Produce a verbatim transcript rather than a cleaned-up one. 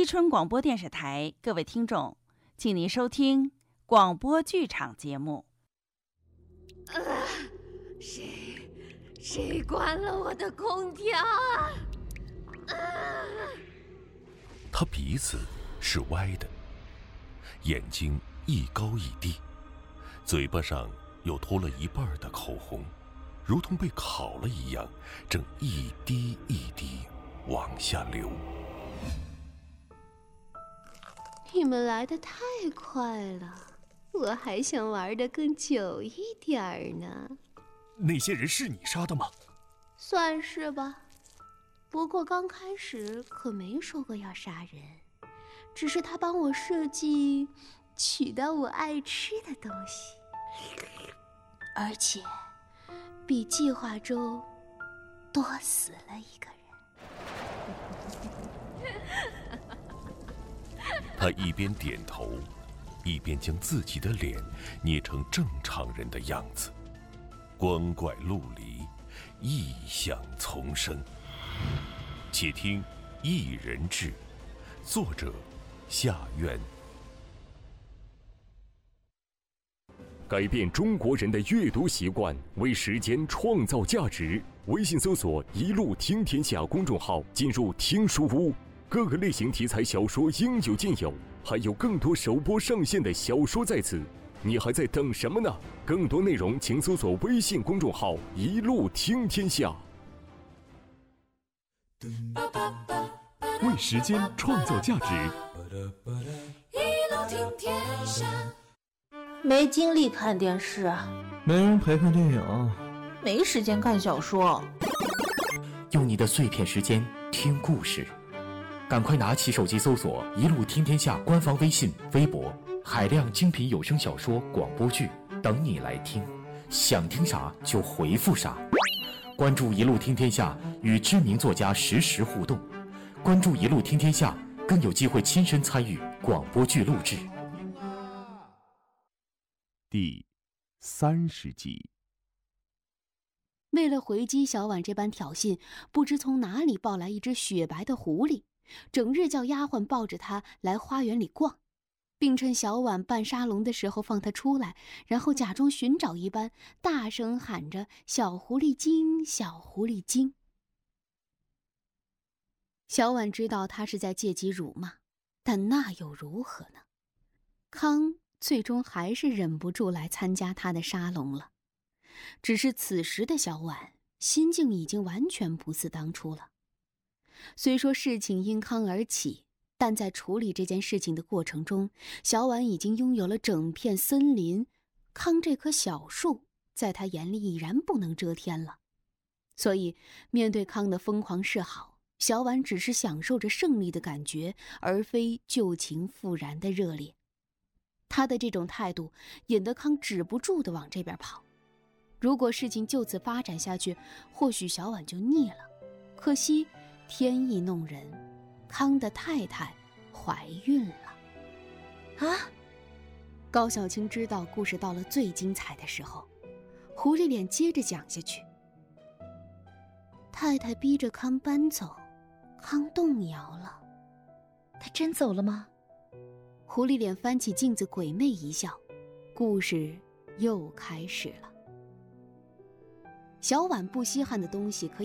春广播电视台，各位听众，请您收听广播剧场节目。 啊，谁谁关了我的空调啊？啊！ 他鼻子是歪的，眼睛一高一低，嘴巴上有涂了一半的口红，如同被烤了一样，正一滴一滴往下流。 你们来得太快了，我还想玩得更久一点呢。 那些人是你杀的吗？ 算是吧，不过刚开始可没说过要杀人，只是他帮我设计取到我爱吃的东西，而且比计划中多死了一个人。 他一边点头，一边将自己的脸捏成正常人的样子，光怪陆离，异象丛生。且听《一人志》，作者夏渊。 改变中国人的阅读习惯，为时间创造价值。微信搜索“一路听天下”公众号，进入听书屋，各个类型题材小说应有尽有，还有更多首播上线的小说在此，你还在等什么呢？更多内容请搜索微信公众号“一路听天下”。 为时间创造价值， 一路听天下。 没精力看电视， 没人陪看电影， 没时间看小说。 用你的碎片时间听故事，赶快拿起手机搜索“一路听天下”官方微信、微博，海量精品有声小说、广播剧等你来听，想听啥就回复啥。关注“一路听天下”，与知名作家实时互动。关注“一路听天下”，更有机会亲身参与广播剧录制。 第三十集。 为了回击小婉这般挑衅，不知从哪里抱来一只雪白的狐狸，整日叫丫鬟抱着它来花园里逛，并趁小婉扮沙龙的时候放它出来，然后假装寻找一般，大声喊着“小狐狸精，小狐狸精”。小婉知道他是在借机辱骂，但那又如何呢？康最终还是忍不住来参加他的沙龙了。只是此时的小婉心境已经完全不似当初了。虽说事情因康而起，但在处理这件事情的过程中，小婉已经拥有了整片森林，康这棵小树在他眼里已然不能遮天了。所以面对康的疯狂示好，小婉只是享受着胜利的感觉，而非旧情复燃的热烈。他的这种态度引得康止不住地往这边跑。如果事情就此发展下去，或许小婉就腻了。可惜天意弄人，康的太太怀孕了。啊！高小青知道故事到了最精彩的时候，狐狸脸接着讲下去。太太逼着康搬走，康动摇了。 他真走了吗？ 狐狸脸翻起镜子鬼魅一笑，故事又开始了。小婉不稀罕的东西可以